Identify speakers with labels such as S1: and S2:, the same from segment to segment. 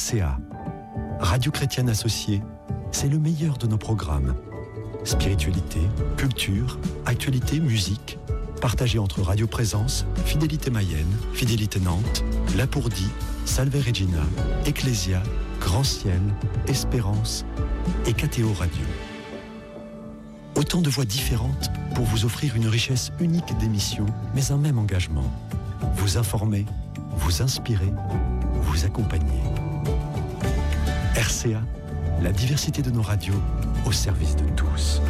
S1: RCA, Radio Chrétienne Associée, c'est le meilleur de nos programmes. Spiritualité, culture, actualité, musique, partagé entre Radio Présence, Fidélité Mayenne, Fidélité Nantes, Lapourdie, Salve Regina, Ecclésia, Grand Ciel, Espérance et KTO Radio. Autant de voix différentes pour vous offrir une richesse unique d'émissions, mais un même engagement. Vous informer, vous inspirer, vous accompagner. RCA, la diversité de nos radios au service de tous.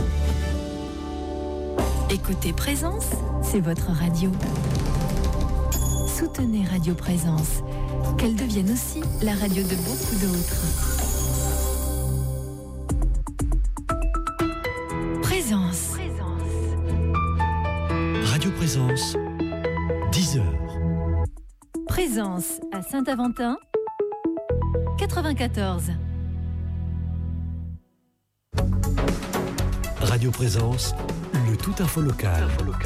S2: Écoutez Présence, c'est votre radio. Soutenez Radio Présence, qu'elle devienne aussi la radio de beaucoup d'autres. Présence.
S1: Radio Présence, 10h.
S2: Présence à Saint-Aventin, 94.
S1: Radio Présence, le tout info local.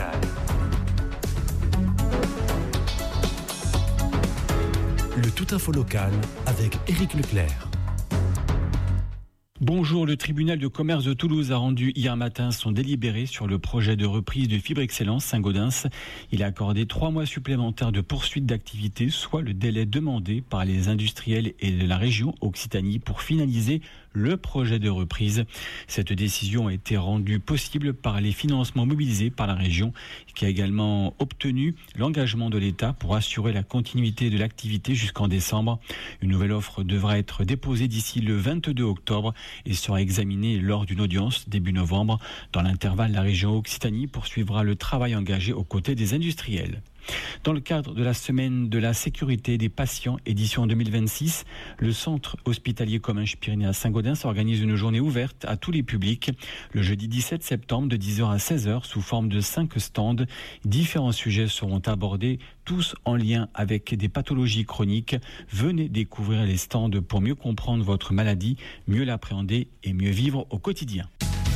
S1: Le tout info local avec Éric Leclerc.
S3: Bonjour, le tribunal de commerce de Toulouse a rendu hier matin son délibéré sur le projet de reprise de Fibre Excellence Saint-Gaudens. Il a accordé 3 mois supplémentaires de poursuite d'activité, soit le délai demandé par les industriels et de la région Occitanie pour finaliser le projet de reprise. Cette décision a été rendue possible par les financements mobilisés par la région, qui a également obtenu l'engagement de l'État pour assurer la continuité de l'activité jusqu'en décembre. Une nouvelle offre devra être déposée d'ici le 22 octobre et sera examinée lors d'une audience début novembre. Dans l'intervalle, la région Occitanie poursuivra le travail engagé aux côtés des industriels. Dans le cadre de la semaine de la sécurité des patients, édition 2026, le centre hospitalier Comminges-Pyrénées à Saint-Gaudens organise une journée ouverte à tous les publics le jeudi 17 septembre de 10h à 16h sous forme de 5 stands. Différents sujets seront abordés, tous en lien avec des pathologies chroniques. Venez découvrir les stands pour mieux comprendre votre maladie, mieux l'appréhender et mieux vivre au quotidien.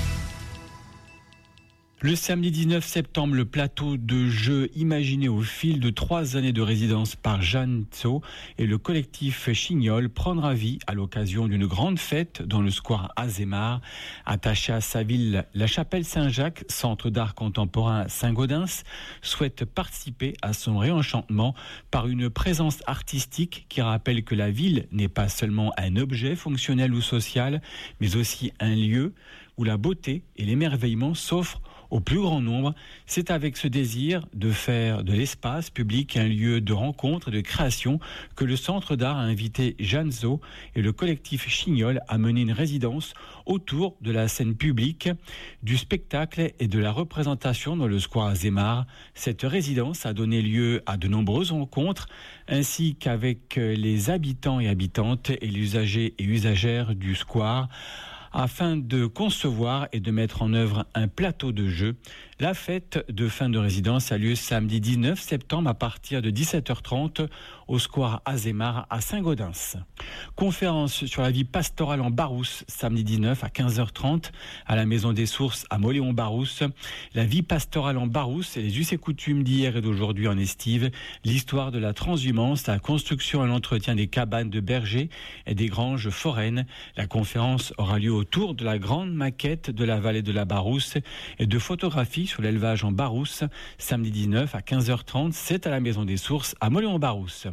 S3: Le samedi 19 septembre, le plateau de jeux imaginé au fil de 3 années de résidence par Jeanne Tso et le collectif Chignol prendra vie à l'occasion d'une grande fête dans le square Azémar. Attaché à sa ville, la chapelle Saint-Jacques, centre d'art contemporain Saint-Gaudens, souhaite participer à son réenchantement par une présence artistique qui rappelle que la ville n'est pas seulement un objet fonctionnel ou social, mais aussi un lieu où la beauté et l'émerveillement s'offrent au plus grand nombre. C'est avec ce désir de faire de l'espace public un lieu de rencontre et de création que le Centre d'art a invité Jeanne Zo et le collectif Chignol à mener une résidence autour de la scène publique, du spectacle et de la représentation dans le square Azémar. Cette résidence a donné lieu à de nombreuses rencontres, ainsi qu'avec les habitants et habitantes et les usagers et usagères du square, afin de concevoir et de mettre en œuvre un plateau de jeu. La fête de fin de résidence a lieu samedi 19 septembre à partir de 17h30 au square Azémar à Saint-Gaudens. Conférence sur la vie pastorale en Barousse, samedi 19 à 15h30 à la Maison des Sources à Mauléon-Barousse. La vie pastorale en Barousse et les us et coutumes d'hier et d'aujourd'hui en estive, l'histoire de la transhumance, la construction et l'entretien des cabanes de bergers et des granges foraines. La conférence aura lieu autour de la grande maquette de la vallée de la Barousse et de photographies sur l'élevage en Barousse, samedi 19 à 15h30, c'est à la Maison des Sources à Mauléon-Barousse.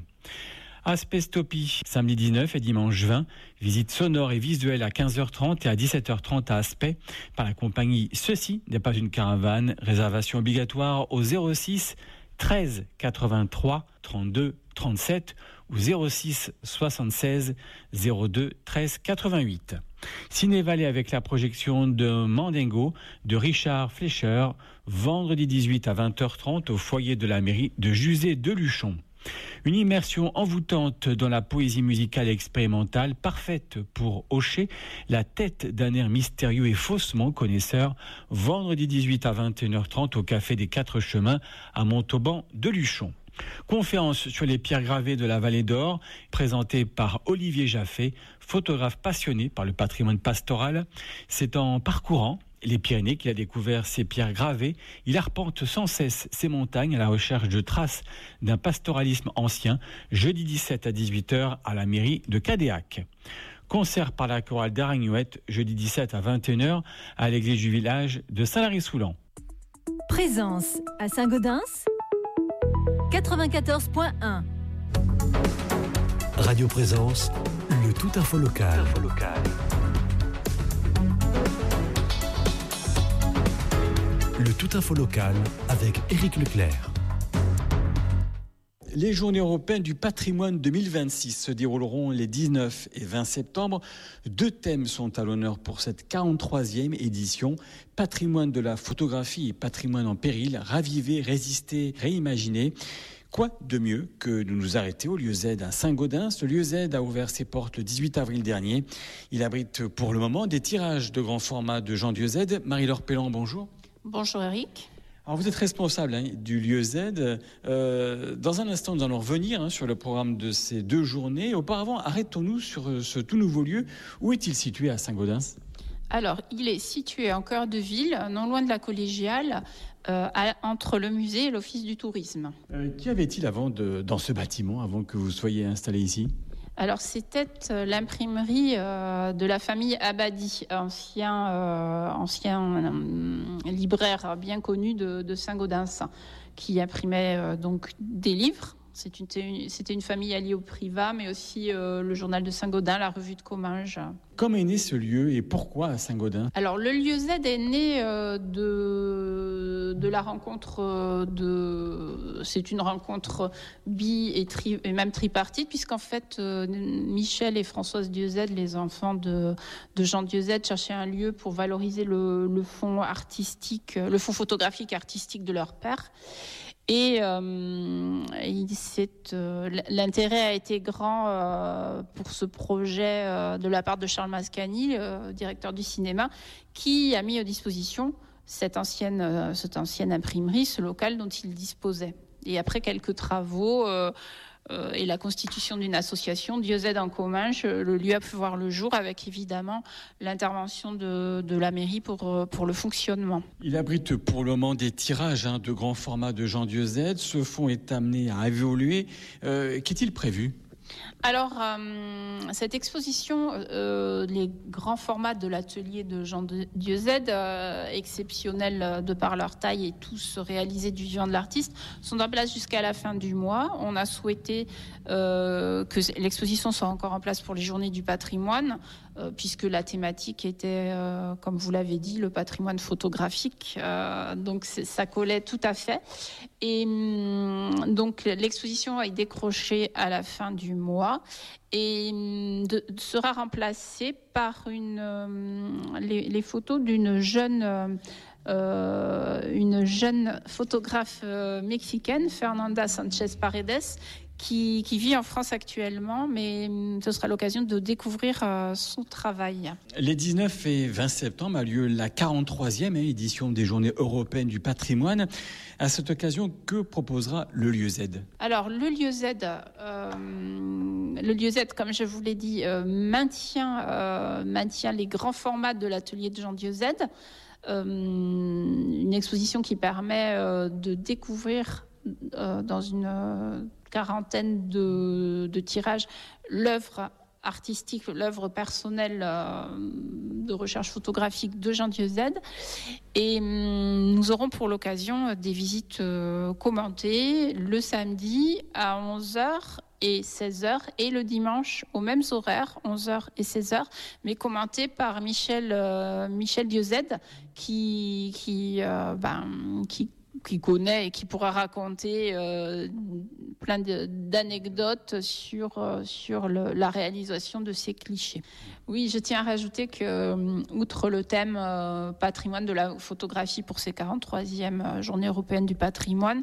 S3: Aspestopie, samedi 19 et dimanche 20, visite sonore et visuelle à 15h30 et à 17h30 à Aspect par la compagnie Ceci n'est pas une caravane, réservation obligatoire au 06 13 83 32 37 ou 06 76 02 13 88. Ciné-Vallée avec la projection de Mandingo de Richard Fleischer, vendredi 18 à 20h30 au foyer de la mairie de Juzet-de-Luchon. Une immersion envoûtante dans la poésie musicale expérimentale, parfaite pour hocher la tête d'un air mystérieux et faussement connaisseur, vendredi 18 à 21h30 au Café des Quatre Chemins à Montauban de Luchon. Conférence sur les pierres gravées de la Vallée d'Or, présentée par Olivier Jaffé, photographe passionné par le patrimoine pastoral. C'est en parcourant les Pyrénées qu'il a découvert ces pierres gravées. Il arpente sans cesse ces montagnes à la recherche de traces d'un pastoralisme ancien. Jeudi 17 à 18h à la mairie de Cadéac. Concert par la chorale d'Aragnouette, jeudi 17 à 21h à l'église du village de Saint-Lary-Soulan.
S2: Présence à Saint-Gaudens 94.1.
S1: Radio Présence, le tout info local. Le tout info local avec Éric Leclerc.
S3: Les Journées européennes du patrimoine 2026 se dérouleront les 19 et 20 septembre. 2 thèmes sont à l'honneur pour cette 43e édition. Patrimoine de la photographie et patrimoine en péril, raviver, résister, réimaginer. Quoi de mieux que de nous arrêter au lieu Z à Saint-Gaudens. Le lieu Z a ouvert ses portes le 18 avril dernier. Il abrite pour le moment des tirages de grand format de Jean Dieu Z. Marie-Laure Pellan, bonjour.
S4: Bonjour Eric.
S3: Alors vous êtes responsable du lieu Z. Dans un instant, nous allons revenir sur le programme de ces 2 journées. Auparavant, arrêtons-nous sur ce tout nouveau lieu. Où est-il situé à Saint-Gaudens ?
S4: Alors, il est situé en cœur de ville, non loin de la collégiale, entre le musée et l'office du tourisme.
S3: Qu'y avait-il dans ce bâtiment, avant que vous soyez installé ici ?
S4: Alors, c'était l'imprimerie de la famille Abadi, ancien libraire bien connu de Saint-Gaudens, qui imprimait donc des livres. C'était une famille alliée au Privat, mais aussi le journal de Saint-Gaudens, la revue de Comminges.
S3: Comment est né ce lieu et pourquoi à Saint-Gaudens ?
S4: Alors, le lieu Z est né de la rencontre c'est une rencontre et même tripartite, puisqu'en fait, Michel et Françoise Dieuze, les enfants de Jean Dieuze, cherchaient un lieu pour valoriser le fonds artistique, le fonds photographique artistique de leur père. Et l'intérêt a été grand pour ce projet de la part de Charles Mascagni, le directeur du cinéma, qui a mis à disposition cette ancienne imprimerie, ce local dont il disposait. Et après quelques travaux et la constitution d'une association, Dieu Z en Comminges, le lieu a pu voir le jour avec évidemment l'intervention de la mairie pour le fonctionnement.
S3: Il abrite pour le moment des tirages de grand format de Jean Dieu Z. Ce fonds est amené à évoluer. Qu'est-il prévu ?
S4: Alors, cette exposition, les grands formats de l'atelier de Jean Dieu Z, exceptionnels de par leur taille et tous réalisés du vivant de l'artiste, sont en place jusqu'à la fin du mois. On a souhaité que l'exposition soit encore en place pour les Journées du patrimoine, puisque la thématique était, comme vous l'avez dit, le patrimoine photographique. Donc, ça collait tout à fait. Et donc, l'exposition est décrochée à la fin du mois et sera remplacée par les photos d'une jeune photographe mexicaine, Fernanda Sanchez Paredes, qui vit en France actuellement, mais ce sera l'occasion de découvrir son travail.
S3: Les 19 et 20 septembre a lieu la 43e édition des Journées européennes du patrimoine. À cette occasion, que proposera le lieu Z ?
S4: Alors, le lieu Z, comme je vous l'ai dit, maintient les grands formats de l'atelier de Jean Dieu Z. Une exposition qui permet de découvrir dans une quarantaine de tirages l'œuvre artistique, l'œuvre personnelle de recherche photographique de Jean Dieu Z. Et nous aurons pour l'occasion des visites commentées le samedi à 11h et 16h et le dimanche aux mêmes horaires, 11h et 16h, mais commentées par Michel Dieu Z qui connaît et qui pourra raconter plein d'anecdotes sur la réalisation de ces clichés. Oui, je tiens à rajouter que, outre le thème patrimoine de la photographie pour ces 43e Journées européennes du patrimoine,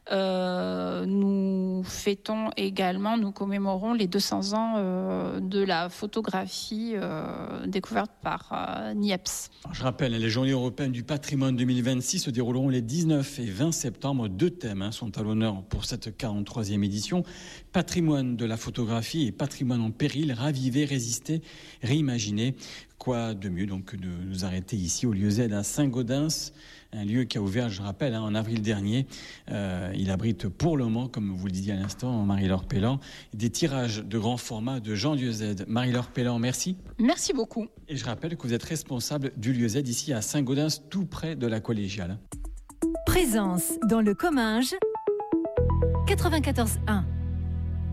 S4: nous commémorons les 200 ans de la photographie découverte par Niepce.
S3: Je rappelle, les Journées européennes du patrimoine 2026 se dérouleront les 19 et 20 septembre. 2 thèmes sont à l'honneur pour cette 43e 14e édition. Patrimoine de la photographie et patrimoine en péril, raviver, résister, réimaginer. Quoi de mieux donc que de nous arrêter ici au lieu Z à Saint-Gaudens, un lieu qui a ouvert, je rappelle, en avril dernier. Il abrite pour le moment, comme vous le disiez à l'instant, Marie-Laure Pellan, des tirages de grand format de Jean Lieu Z. Marie-Laure Pellan, merci.
S4: Merci beaucoup.
S3: Et je rappelle que vous êtes responsable du lieu Z ici à Saint-Gaudens, tout près de la collégiale.
S2: Présence dans le Comminges 94.1.